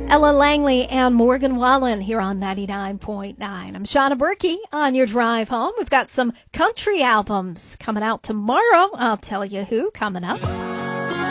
Ella Langley and Morgan Wallen here on 99.9. I'm Shauna Berkey on your drive home. We've got some country albums coming out tomorrow. I'll tell you who coming up.